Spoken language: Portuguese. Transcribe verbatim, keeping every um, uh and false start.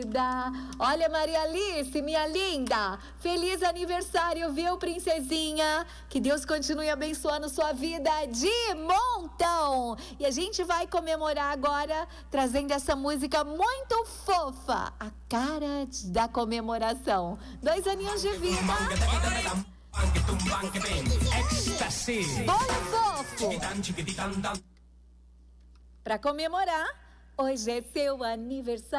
Olha, Maria Alice, minha linda, feliz aniversário, viu, princesinha? Que Deus continue abençoando sua vida de montão. E a gente vai comemorar agora, trazendo essa música muito fofa, a cara da comemoração. Dois aninhos de vida. Bolo fofo. Para comemorar, hoje é seu aniversário.